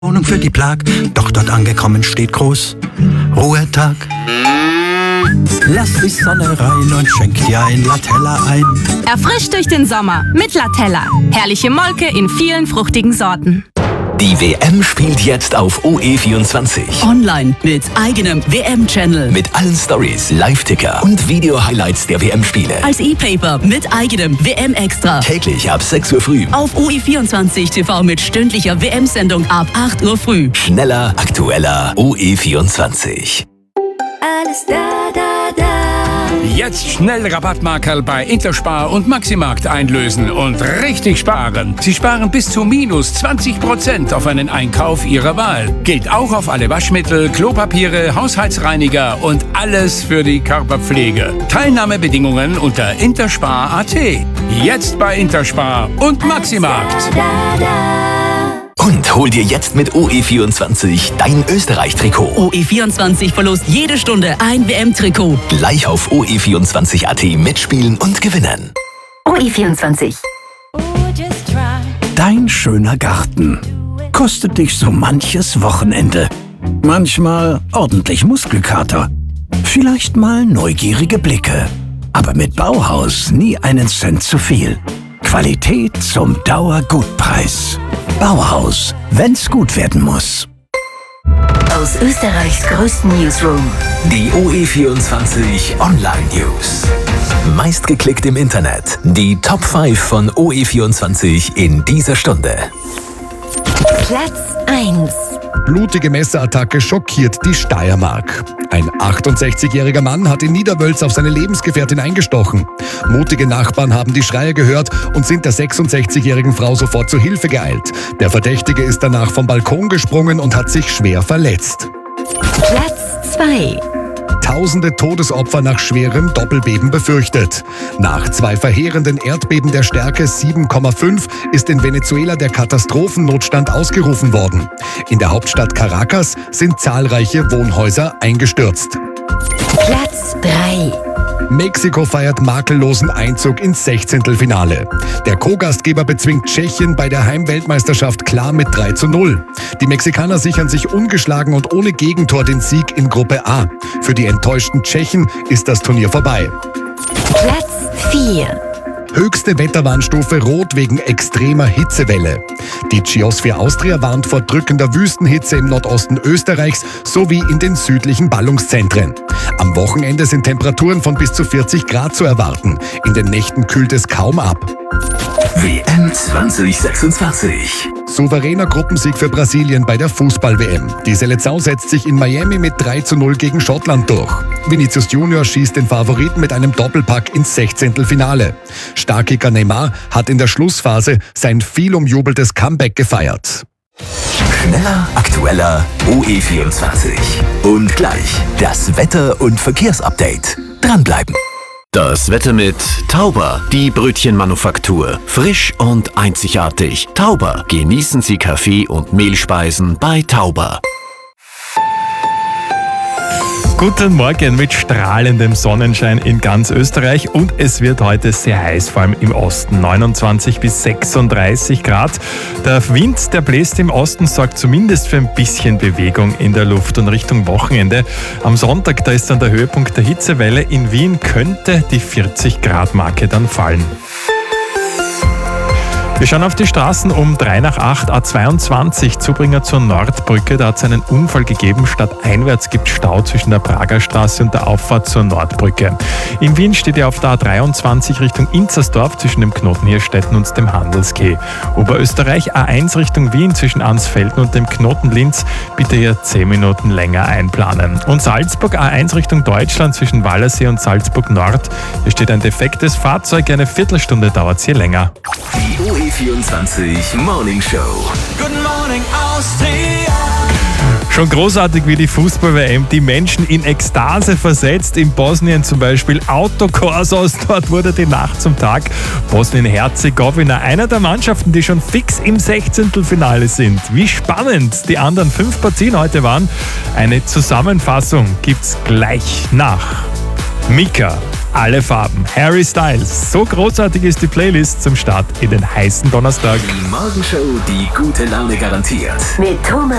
Wohnung für die Plag, doch dort angekommen steht groß Ruhetag. Lass die Sonne rein und schenk dir ein Latella ein. Erfrischt durch den Sommer mit Latella. Herrliche Molke in vielen fruchtigen Sorten. Die WM spielt jetzt auf OE24. Online mit eigenem WM-Channel. Mit allen Stories, Live-Ticker und Video-Highlights der WM-Spiele. Als E-Paper mit eigenem WM-Extra. Täglich ab 6 Uhr früh. Auf OE24 TV mit stündlicher WM-Sendung ab 8 Uhr früh. Schneller, aktueller, OE24. Alles da, da, da. Jetzt schnell Rabattmarkerl bei Interspar und Maximarkt einlösen und richtig sparen. Sie sparen bis zu minus 20% auf einen Einkauf Ihrer Wahl. Gilt auch auf alle Waschmittel, Klopapiere, Haushaltsreiniger und alles für die Körperpflege. Teilnahmebedingungen unter interspar.at. Jetzt bei Interspar und Maximarkt. Und hol dir jetzt mit OE24 dein Österreich-Trikot. OE24 verlost jede Stunde ein WM-Trikot. Gleich auf OE24.at mitspielen und gewinnen. OE24. Dein schöner Garten kostet dich so manches Wochenende. Manchmal ordentlich Muskelkater. Vielleicht mal neugierige Blicke. Aber mit Bauhaus nie einen Cent zu viel. Qualität zum Dauergutpreis. Bauhaus, wenn's gut werden muss. Aus Österreichs größten Newsroom. Die OE24 Online News. Meistgeklickt im Internet. Die Top 5 von OE24 in dieser Stunde. Platz 1. Blutige Messerattacke schockiert die Steiermark. Ein 68-jähriger Mann hat in Niederwölz auf seine Lebensgefährtin eingestochen. Mutige Nachbarn haben die Schreie gehört und sind der 66-jährigen Frau sofort zu Hilfe geeilt. Der Verdächtige ist danach vom Balkon gesprungen und hat sich schwer verletzt. Platz 2. Tausende Todesopfer nach schwerem Doppelbeben befürchtet. Nach 2 verheerenden Erdbeben der Stärke 7,5 ist in Venezuela der Katastrophennotstand ausgerufen worden. In der Hauptstadt Caracas sind zahlreiche Wohnhäuser eingestürzt. Platz 3. Mexiko feiert makellosen Einzug ins 16. Der Co-Gastgeber bezwingt Tschechien bei der Heimweltmeisterschaft klar mit 3:0. Die Mexikaner sichern sich ungeschlagen und ohne Gegentor den Sieg in Gruppe A. Für die enttäuschten Tschechen ist das Turnier vorbei. Platz 4. Höchste Wetterwarnstufe Rot wegen extremer Hitzewelle. Die Geosphere Austria warnt vor drückender Wüstenhitze im Nordosten Österreichs sowie in den südlichen Ballungszentren. Am Wochenende sind Temperaturen von bis zu 40 Grad zu erwarten. In den Nächten kühlt es kaum ab. WM 2026. Souveräner Gruppensieg für Brasilien bei der Fußball-WM. Die Seleção setzt sich in Miami mit 3:0 gegen Schottland durch. Vinicius Junior schießt den Favoriten mit einem Doppelpack ins 16. Starkicker Neymar hat in der Schlussphase sein viel umjubeltes Comeback gefeiert. Schneller, aktueller, OE24. Und gleich das Wetter- und Verkehrsupdate. Dranbleiben. Das Wetter mit Tauber, die Brötchenmanufaktur. Frisch und einzigartig. Tauber. Genießen Sie Kaffee und Mehlspeisen bei Tauber. Guten Morgen mit strahlendem Sonnenschein in ganz Österreich und es wird heute sehr heiß, vor allem im Osten, 29 bis 36 Grad. Der Wind, der bläst im Osten, sorgt zumindest für ein bisschen Bewegung in der Luft und Richtung Wochenende. Am Sonntag, da ist dann der Höhepunkt der Hitzewelle. In Wien könnte die 40 Grad Marke dann fallen. Wir schauen auf die Straßen um 7:55, A22, Zubringer zur Nordbrücke. Da hat es einen Unfall gegeben. Stadteinwärts gibt es Stau zwischen der Prager Straße und der Auffahrt zur Nordbrücke. In Wien steht er auf der A23 Richtung Inzersdorf zwischen dem Knoten Hirstetten und dem Handelskeh. Oberösterreich A1 Richtung Wien zwischen Ansfelden und dem Knoten Linz. Bitte hier 10 Minuten länger einplanen. Und Salzburg A1 Richtung Deutschland zwischen Wallersee und Salzburg Nord. Hier steht ein defektes Fahrzeug. Eine Viertelstunde dauert es hier länger. Die OE24 Morning Show. Good morning, Austria. Schon großartig wie die Fußball-WM, die Menschen in Ekstase versetzt. In Bosnien zum Beispiel Autokorsos, dort wurde die Nacht zum Tag. Bosnien-Herzegowina, einer der Mannschaften, die schon fix im 16. sind. Wie spannend die anderen 5 Partien heute waren. Eine Zusammenfassung gibt's gleich nach Mika. alle Farben. Harry Styles. So großartig ist die Playlist zum Start in den heißen Donnerstag. Die Morgenshow, die gute Laune garantiert. Mit Thomas